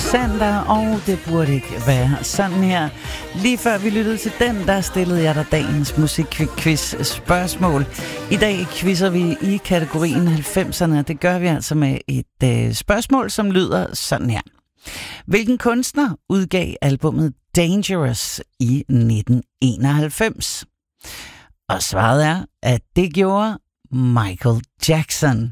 Sander, og det burde ikke være sådan her. Lige før vi lyttede til den, der stillede jeg dig dagens musikquiz spørgsmål. I dag quizzer vi i kategorien 90'erne, det gør vi altså med et spørgsmål, som lyder sådan her. Hvilken kunstner udgav albummet Dangerous i 1991? Og svaret er, at det gjorde Michael Jackson.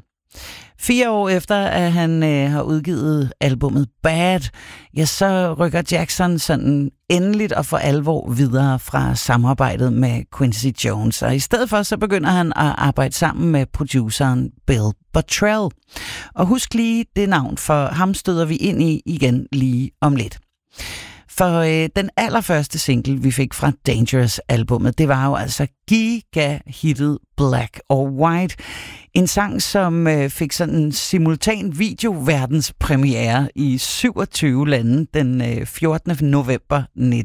4 år efter, at han har udgivet albummet Bad, ja, så rykker Jackson sådan endeligt og for alvor videre fra samarbejdet med Quincy Jones. Og i stedet for, så begynder han at arbejde sammen med produceren Bill Bottrell. Og husk lige det navn, for ham støder vi ind i igen lige om lidt. For den allerførste single, vi fik fra Dangerous-albummet, det var jo altså giga-hittet Black or White. En sang, som fik sådan en simultan videoverdenspremiere i 27 lande den 14. november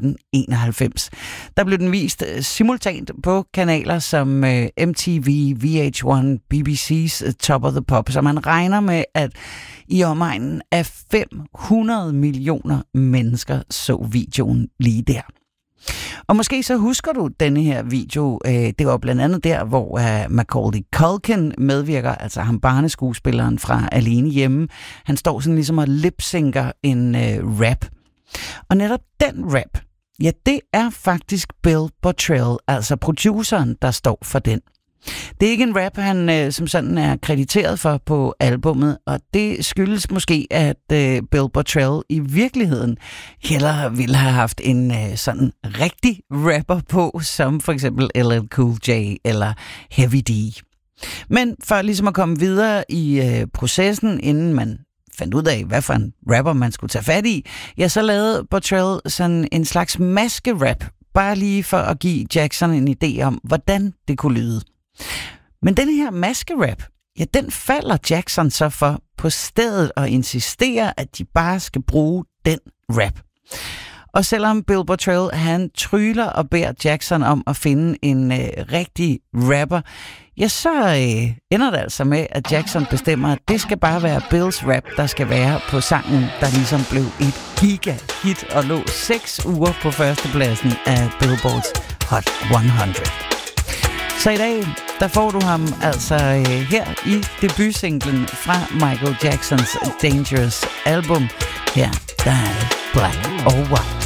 1991. Der blev den vist simultant på kanaler som MTV, VH1, BBC's Top of the Pops, så man regner med, at i omegnen af 500 millioner mennesker så videoen lige der. Og måske så husker du denne her video. Det var blandt andet der, hvor Macaulay Culkin medvirker, altså ham barneskuespilleren fra Alene Hjemme. Han står sådan ligesom og lip-synker en rap. Og netop den rap, ja, det er faktisk Bill Bottrell, altså produceren, der står for den. Det er ikke en rap, han som sådan er krediteret for på albummet, og det skyldes måske, at Bill Bottrell i virkeligheden hellere ville have haft en sådan rigtig rapper på, som for eksempel LL Cool J eller Heavy D. Men for ligesom at komme videre i processen, inden man fandt ud af, hvad for en rapper man skulle tage fat i, ja, så lavede Bottrell sådan en slags maske-rap, bare lige for at give Jackson en idé om, hvordan det kunne lyde. Men den her maskerap, ja, den falder Jackson så for på stedet og insisterer, at de bare skal bruge den rap. Og selvom Bill Bottrell, han tryller og beder Jackson om at finde en rigtig rapper, ja, så ender det altså med, at Jackson bestemmer, at det skal bare være Bills rap, der skal være på sangen, der ligesom blev et giga-hit og lå 6 uger på førstepladsen af Billboards Hot 100. Så i dag, der får du ham altså her i debutsinglen fra Michael Jacksons Dangerous album. Her, der er det Black or White.